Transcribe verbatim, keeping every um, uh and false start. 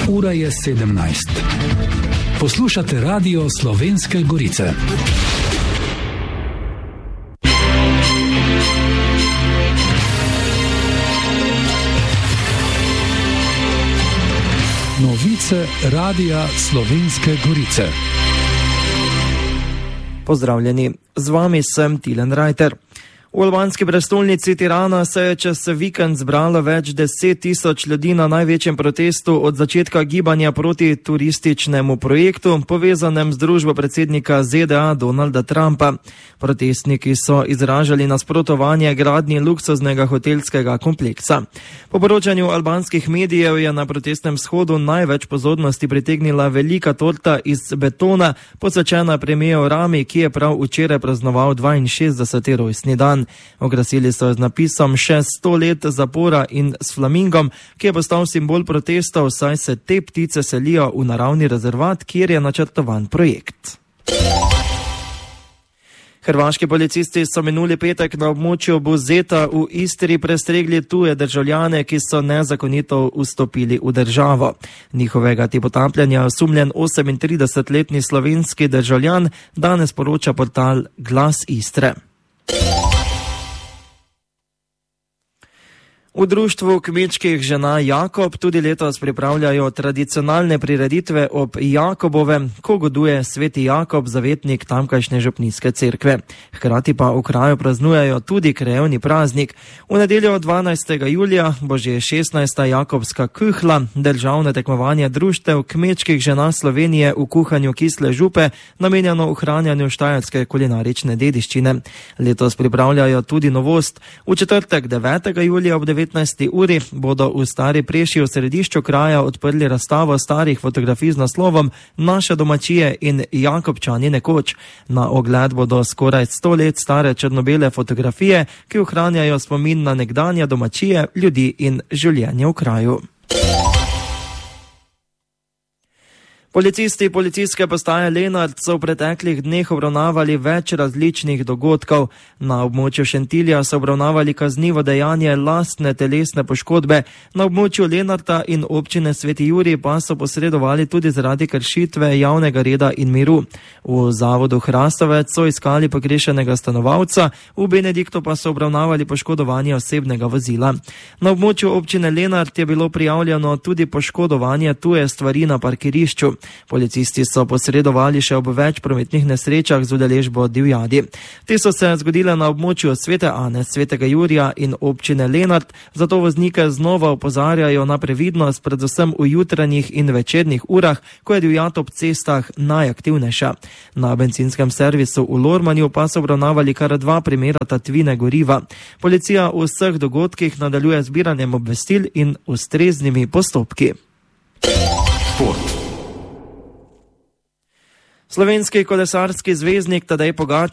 Ura je sedemnajst. Poslušate Radio Slovenske Gorice. Novice Radia Slovenske Gorice. Pozdravljeni, z vami sem Tilen Rajter. V albanski prestolnici Tirana se je čez vikend zbralo več deset tisoč ljudi na največjem protestu od začetka gibanja proti turističnemu projektu, povezanem z družbo predsednika Z D A Donalda Trumpa. Protestniki so izražali nasprotovanje gradnji luksuznega hotelskega kompleksa. Po poročanju albanskih medijev je na protestnem shodu največ pozornosti pritegnila velika torta iz betona, posvečena premijeru Rami, ki je prav včeraj praznoval dvainšestdeseti rojstni dan. Okrasili so z napisom še sto let zapora in s flamingom, ki je postal simbol protestov, saj se te ptice selijo v naravni rezervat, kjer je načrtovan projekt. Hrvaški policisti so minuli petek na območju Buzeta v Istri prestregli tuje državljane, ki so nezakonito vstopili v državo. Njihovega tihotapljanja je osumljen osemintridesetletni slovenski državljan, danes poroča portal Glas Istre. V društvu kmečkih žena Jakob tudi letos pripravljajo tradicionalne prireditve ob Jakobovem, ko goduje sveti Jakob, zavetnik tamkajšnje župnijske cerkve. Hkrati pa v kraju praznujejo tudi krajevni praznik. V nedeljo dvanajstega julija bo že šestnajsta Jakobska kuhla, državno tekmovanje društev kmečkih žena Slovenije v kuhanju kisle župe, namenjeno ohranjanju štajerske kulinarične dediščine. Letos pripravljajo tudi novost. V četrtek devetega julija ob devetnajsti uri bodo v Stari Preši v središču kraja odprli razstavo starih fotografij z naslovom Naše domačije in Jakobčani nekoč. Na ogled bodo skoraj sto let stare črno-bele fotografije, ki ohranjajo spomin na nekdanje domačije, ljudi in življenje v kraju. Policisti policijske postaje Lenart so v preteklih dneh obravnavali več različnih dogodkov. Na območju Šentilja so obravnavali kaznivo dejanje lastne telesne poškodbe, na območju Lenarta in občine Sveti Jurij pa so posredovali tudi zaradi kršitve javnega reda in miru. V zavodu Hrastovec so iskali pogrešenega stanovalca, v Benediktu pa so obravnavali poškodovanje osebnega vozila. Na območju občine Lenart je bilo prijavljeno tudi poškodovanje tuje stvari na parkirišču. Policisti so posredovali še ob več prometnih nesrečah z udeležbo divjadi. Te so se zgodile na območju Svete Ane, Svetega Jurija in občine Lenart, zato voznike znova opozarjajo na previdnost, predvsem v jutranjih in večernih urah, ko je divjad ob cestah najaktivnejša. Na bencinskem servisu v Lormanju pa so obravnavali kar dva primera tatvine goriva. Policija v vseh dogodkih nadaljuje zbiranjem obvestil in ustreznimi postopki. Šport. Slovenski kolesarski zvezdnik Tadej Pogačar